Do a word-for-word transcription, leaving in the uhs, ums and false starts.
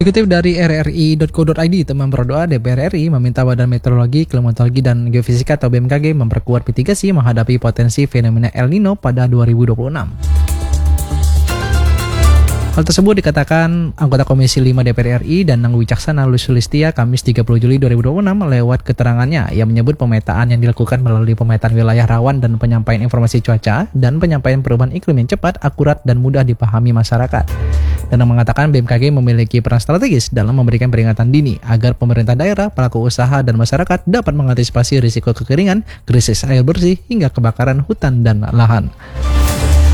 Dikutip dari r r i dot co dot i d, teman berdoa D P R R I meminta Badan Meteorologi, Klimatologi, dan Geofisika atau B M K G memperkuat mitigasi menghadapi potensi fenomena El Nino pada dua ribu dua puluh enam. Hal tersebut dikatakan anggota Komisi lima D P R R I Danang Wicaksana Sulistia Kamis tiga puluh Juli dua ribu dua puluh enam lewat keterangannya yang menyebut pemetaan yang dilakukan melalui pemetaan wilayah rawan dan penyampaian informasi cuaca dan penyampaian perubahan iklim yang cepat, akurat, dan mudah dipahami masyarakat. Danang mengatakan B M K G memiliki peran strategis dalam memberikan peringatan dini agar pemerintah daerah, pelaku usaha, dan masyarakat dapat mengantisipasi risiko kekeringan, krisis air bersih, hingga kebakaran hutan dan lahan.